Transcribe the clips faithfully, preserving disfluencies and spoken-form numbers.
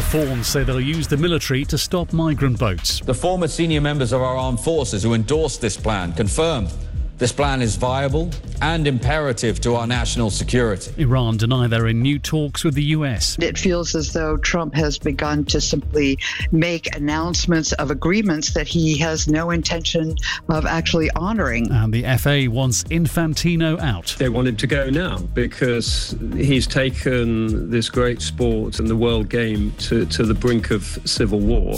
Reforms say they'll use the military to stop migrant boats. The former senior members of our armed forces who endorsed this plan confirmed this plan is viable and imperative to our national security. Iran deny they're in new talks with the U S. It feels as though Trump has begun to simply make announcements of agreements that he has no intention of actually honouring. And the F A wants Infantino out. They want him to go now because he's taken this great sport and the world game to, to the brink of civil war.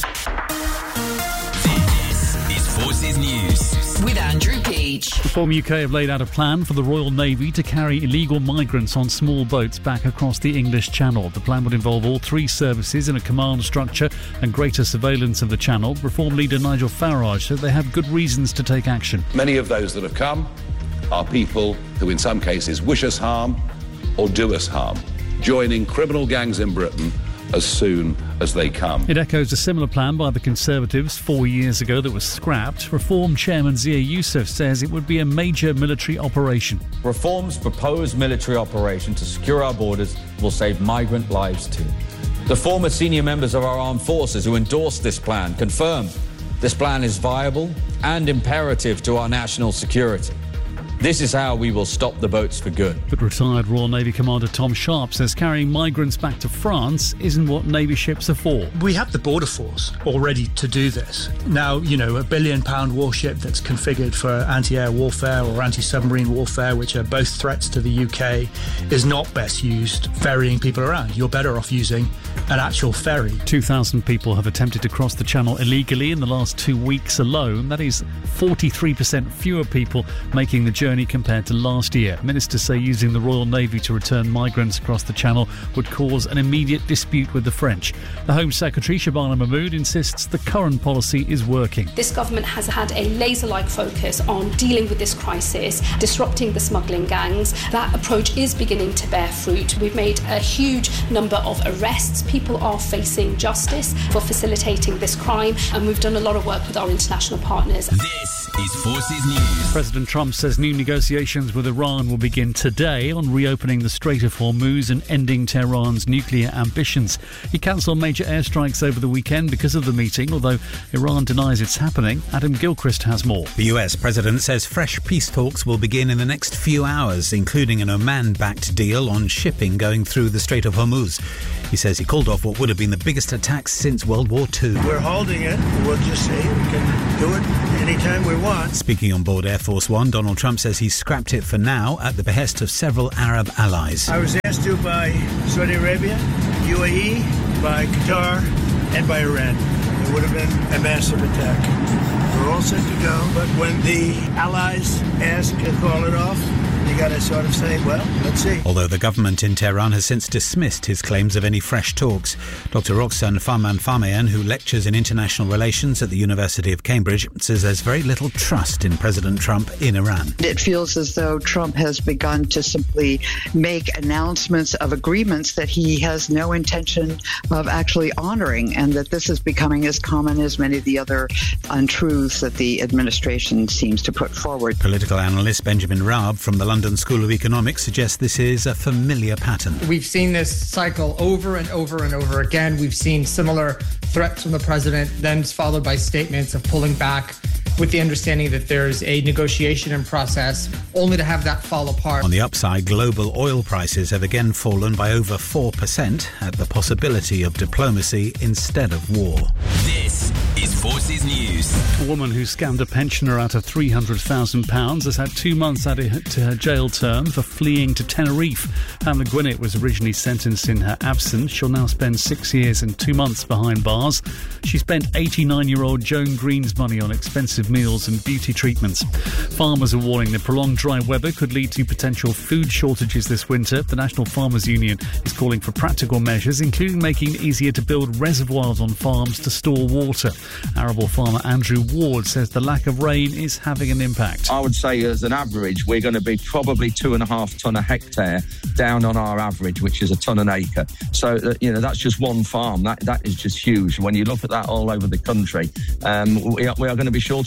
This is Forces News with Andrew Peach. Reform U K have laid out a plan for the Royal Navy to carry illegal migrants on small boats back across the English Channel. The plan would involve all three services in a command structure and greater surveillance of the Channel. Reform leader Nigel Farage said they have good reasons to take action. Many of those that have come are people who in some cases wish us harm or do us harm, joining criminal gangs in Britain as soon as they come. It echoes a similar plan by the Conservatives four years ago that was scrapped. Reform Chairman Zia Youssef says it would be a major military operation. Reform's proposed military operation to secure our borders will save migrant lives too. The former senior members of our armed forces who endorsed this plan confirmed this plan is viable and imperative to our national security. This is how we will stop the boats for good. But retired Royal Navy Commander Tom Sharp says carrying migrants back to France isn't what Navy ships are for. We have the border force already to do this. Now, you know, a billion pound warship that's configured for anti-air warfare or anti-submarine warfare, which are both threats to the U K, is not best used ferrying people around. You're better off using an actual ferry. two thousand people have attempted to cross the Channel illegally in the last two weeks alone. That is forty-three percent fewer people making the journey compared to last year. Ministers say using the Royal Navy to return migrants across the Channel would cause an immediate dispute with the French. The Home Secretary, Shabana Mahmood, insists the current policy is working. This government has had a laser-like focus on dealing with this crisis, disrupting the smuggling gangs. That approach is beginning to bear fruit. We've made a huge number of arrests. People are facing justice for facilitating this crime, and we've done a lot of work with our international partners. This is Forces News. President Trump says new negotiations with Iran will begin today on reopening the Strait of Hormuz and ending Tehran's nuclear ambitions. He cancelled major airstrikes over the weekend because of the meeting, although Iran denies it's happening. Adam Gilchrist has more. The U S president says fresh peace talks will begin in the next few hours, including an Oman-backed deal on shipping going through the Strait of Hormuz. He says he called off what would have been the biggest attacks since World War Two. We're holding it. We'll just say we can do it anytime we want. Speaking on board Air Force One, Donald Trump says he's scrapped it for now at the behest of several Arab allies. I was asked to by Saudi Arabia, U A E, by Qatar, and by Iran. It would have been a massive attack. We're all set to go, but when the allies ask and call it off, you got to sort of say, well, let's see. Although the government in Tehran has since dismissed his claims of any fresh talks. Doctor Roxanne Farmanfarmayan, who lectures in international relations at the University of Cambridge, says there's very little trust in President Trump in Iran. It feels as though Trump has begun to simply make announcements of agreements that he has no intention of actually honouring, and that this is becoming as common as many of the other untruths that the administration seems to put forward. Political analyst Benjamin Raab from the London School of Economics suggests this is a familiar pattern. We've seen this cycle over and over and over again. We've seen similar threats from the president, then followed by statements of pulling back with the understanding that there's a negotiation in process, only to have that fall apart. On the upside, global oil prices have again fallen by over four percent at the possibility of diplomacy instead of war. This is Forces News. A woman who scammed a pensioner out of three hundred thousand pounds has had two months added to her jail term for fleeing to Tenerife. Hannah Gwinnett was originally sentenced in her absence. She'll now spend six years and two months behind bars. She spent eighty-nine-year-old Joan Green's money on expensive meals and beauty treatments. Farmers are warning the prolonged dry weather could lead to potential food shortages this winter. The National Farmers Union is calling for practical measures, including making it easier to build reservoirs on farms to store water. Arable farmer Andrew Ward says the lack of rain is having an impact. I would say as an average, we're going to be probably two and a half tonne a hectare down on our average, which is a tonne an acre. So, uh, you know, that's just one farm. That That is just huge. When you look at that all over the country, um, we, are, we are going to be short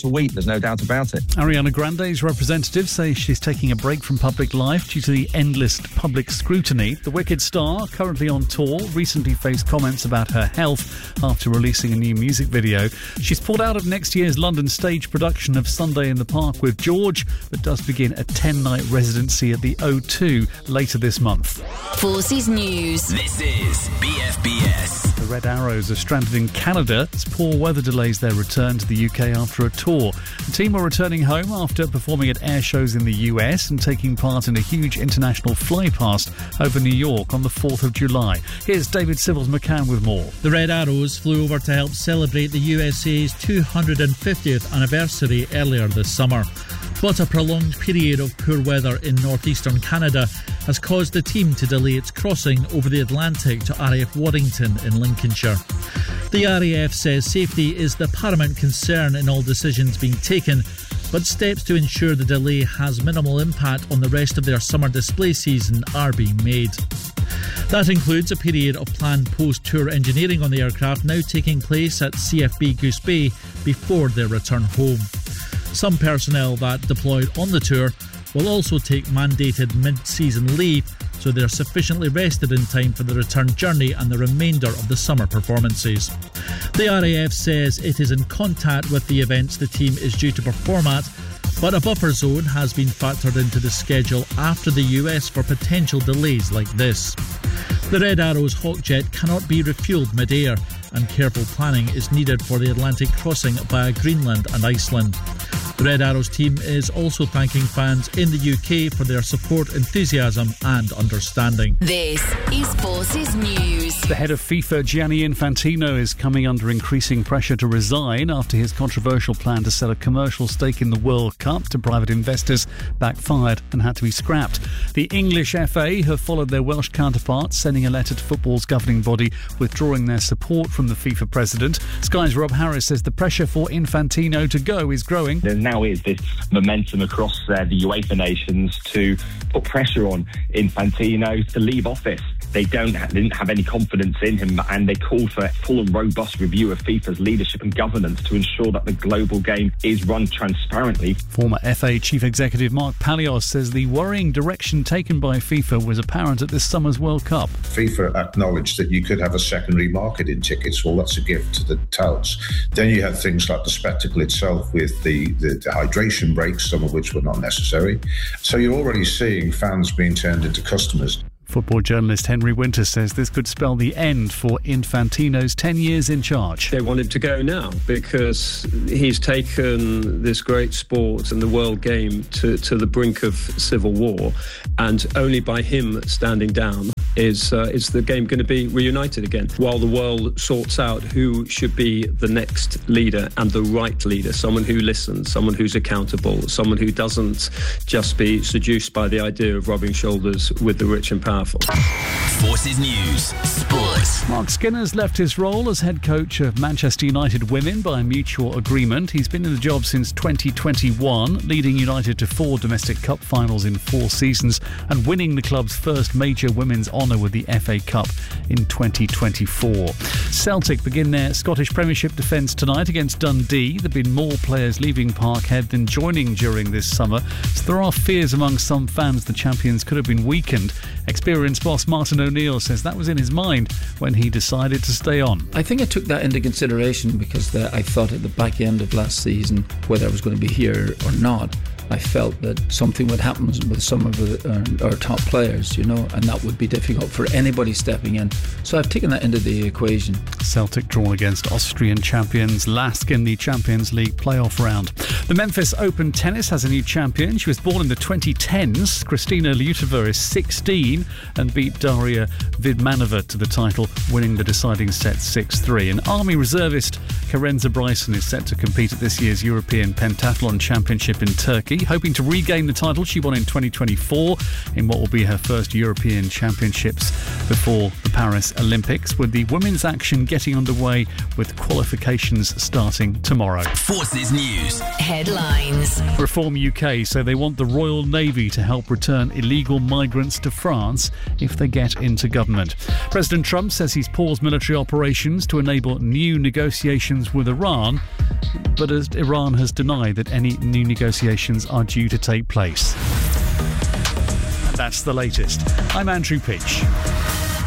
a week, there's no doubt about it. Ariana Grande's representatives say she's taking a break from public life due to the endless public scrutiny. The Wicked star, currently on tour, recently faced comments about her health after releasing a new music video. She's pulled out of next year's London stage production of Sunday in the Park with George, but does begin a ten-night residency at the O two later this month. Forces News. This is B F B S. The Red Arrows are stranded in Canada as poor weather delays their return to the U K after a tour. The team are returning home after performing at air shows in the U S and taking part in a huge international flypast over New York on the fourth of July. Here's David Sybills McCann with more. The Red Arrows flew over to help celebrate the U S A's two hundred fiftieth anniversary earlier this summer. But a prolonged period of poor weather in northeastern Canada has caused the team to delay its crossing over the Atlantic to R A F Waddington in Lincolnshire. The R A F says safety is the paramount concern in all decisions being taken, but steps to ensure the delay has minimal impact on the rest of their summer display season are being made. That includes a period of planned post-tour engineering on the aircraft now taking place at C F B Goose Bay before their return home. Some personnel that deployed on the tour will also take mandated mid-season leave, so they're sufficiently rested in time for the return journey and the remainder of the summer performances. The R A F says it is in contact with the events the team is due to perform at, but a buffer zone has been factored into the schedule after the U S for potential delays like this. The Red Arrows Hawkjet cannot be refuelled mid-air, and careful planning is needed for the Atlantic crossing via Greenland and Iceland. The Red Arrows team is also thanking fans in the U K for their support, enthusiasm and understanding. This is Forces News. The head of FIFA, Gianni Infantino, is coming under increasing pressure to resign after his controversial plan to sell a commercial stake in the World Cup to private investors backfired and had to be scrapped. The English F A have followed their Welsh counterparts, sending a letter to football's governing body withdrawing their support from the FIFA president. Sky's Rob Harris says the pressure for Infantino to go is growing. There now is this momentum across uh, the UEFA nations to put pressure on Infantino to leave office. They don't ha- they didn't have any confidence in him, and they called for a full and robust review of FIFA's leadership and governance to ensure that the global game is run transparently. Former F A Chief Executive Mark Palios says the worrying direction taken by FIFA was apparent at this summer's World Cup. FIFA acknowledged that you could have a secondary market in tickets. Well, that's a gift to the touts. Then you had things like the spectacle itself with the, the, the hydration breaks, some of which were not necessary. So you're already seeing fans being turned into customers. Football journalist Henry Winter says this could spell the end for Infantino's ten years in charge. They want him to go now because he's taken this great sport and the world game to, to the brink of civil war, and only by him standing down is uh, is the game going to be reunited again, while the world sorts out who should be the next leader and the right leader, someone who listens, someone who's accountable, someone who doesn't just be seduced by the idea of rubbing shoulders with the rich and powerful. Forces News Sports. Mark Skinner's left his role as head coach of Manchester United Women by mutual agreement. He's been in the job since twenty twenty-one, leading United to four domestic cup finals in four seasons and winning the club's first major women's honour with the F A Cup in twenty twenty-four. Celtic begin their Scottish Premiership defence tonight against Dundee. There have been more players leaving Parkhead than joining during this summer, so there are fears among some fans the champions could have been weakened. Experienced boss Martin O'Neill says that was in his mind when he decided to stay on. I think I took that into consideration because the, I thought at the back end of last season, whether I was going to be here or not, I felt that something would happen with some of the, uh, our top players, you know, and that would be difficult for anybody stepping in. So I've taken that into the equation. Celtic drawn against Austrian champions Lask in the Champions League playoff round. The Memphis Open Tennis has a new champion. She was born in the twenty tens. Kristina Lyutova is sixteen and beat Daria Vidmanova to the title, winning the deciding set six three. And Army reservist Karenza Bryson is set to compete at this year's European Pentathlon Championship in Turkey. hockey, hoping to regain the title she won in twenty twenty-four in what will be her first European Championships before the Paris Olympics, with the women's action getting underway with qualifications starting tomorrow. Forces News headlines. Reform U K say they want the Royal Navy to help return illegal migrants to France if they get into government. President Trump says he's paused military operations to enable new negotiations with Iran, but as Iran has denied that any new negotiations are due to take place. And that's the latest. I'm Andrew Peach.